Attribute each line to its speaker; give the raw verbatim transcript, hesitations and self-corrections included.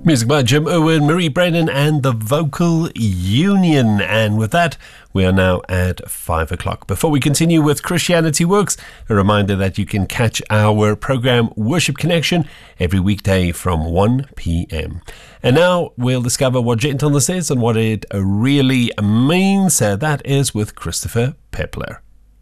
Speaker 1: Music by Jim Owen, Marie Brennan and the Vocal Union. And with that, we are now at five o'clock. Before we continue with Christianity Works, a reminder that you can catch our program Worship Connection every weekday from one p.m. And now we'll discover what gentleness is and what it really means. Uh, that is with Christopher Pepler.